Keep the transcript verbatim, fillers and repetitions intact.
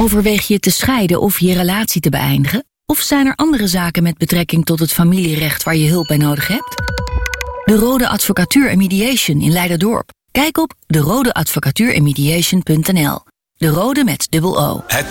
Overweeg je te scheiden of je relatie te beëindigen? Of zijn er andere zaken met betrekking tot het familierecht waar je hulp bij nodig hebt? De Rode Advocatuur en Mediation in Leiderdorp. Kijk op de rode advocatuur en mediation punt n l. De Rode met dubbel O. Het